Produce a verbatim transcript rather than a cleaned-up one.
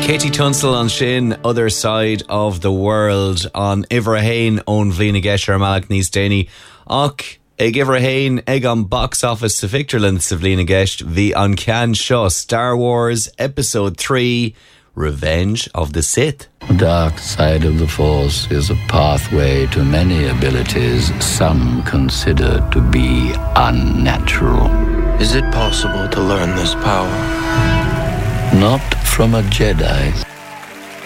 Katie Tunstall on Shin, Other Side of the World on Ivrahain on Vlina Gesher Malak Nís Déni Och ag Ivrahain ag on box office sa Victorland sa Vlina Gesh the on Can Show Star Wars Episode three Revenge of the Sith. The dark side of the Force is a pathway to many abilities some consider to be unnatural. Is it possible to learn this power? Not from a Jedi.